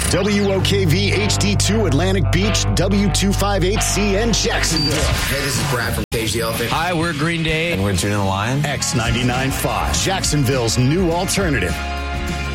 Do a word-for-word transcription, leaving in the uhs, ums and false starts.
W O K V H D two Atlantic Beach, W two fifty-eight C N Jacksonville. Hey, this is Brad from Cage the Elephant. Hi, we're Green Day. And we're Tune in the Lion. X ninety-nine point five, Jacksonville's new alternative.